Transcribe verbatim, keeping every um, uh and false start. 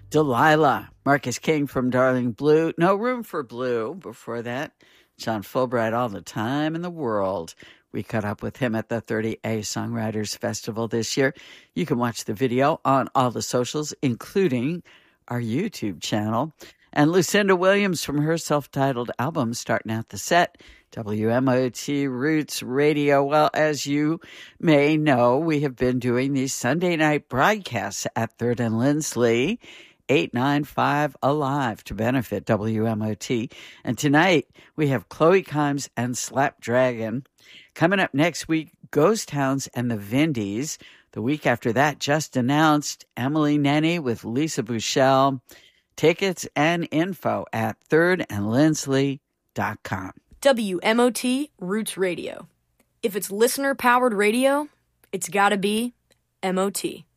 Delilah, Marcus King from Darling Blue. No Room for Blue. Before that, John Fulbright, All the Time in the World. We caught up with him at the thirty A Songwriters Festival this year. You can watch the video on all the socials, including our YouTube channel. And Lucinda Williams from her self-titled album, starting out the set, W M O T Roots Radio. Well, as you may know, we have been doing these Sunday night broadcasts at third and Lindsley, eight ninety-five Alive, to benefit W M O T. And tonight, we have Chloe Kimes and Slapdragon. Coming up next week, Ghost Towns and the Vindies. The week after that, just announced, Emily Nenny with Lisa Bouchel. Tickets and info at third and lindsley dot com. W M O T Roots Radio. If it's listener-powered radio, it's gotta be M O T.